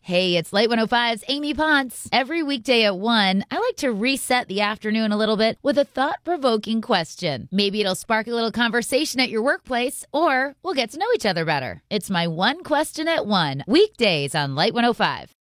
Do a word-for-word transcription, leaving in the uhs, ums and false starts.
Hey, it's Light one oh five's Amy Potts. Every weekday at one, I like to reset the afternoon a little bit with a thought-provoking question. Maybe it'll spark a little conversation at your workplace, or we'll get to know each other better. It's my one question at one, weekdays on Light one oh five.